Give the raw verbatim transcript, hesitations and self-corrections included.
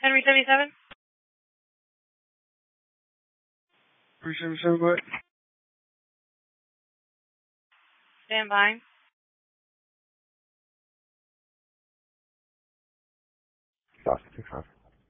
Henry seventy-seven? three seventy-seven, go ahead. Stand by. Stop, six five.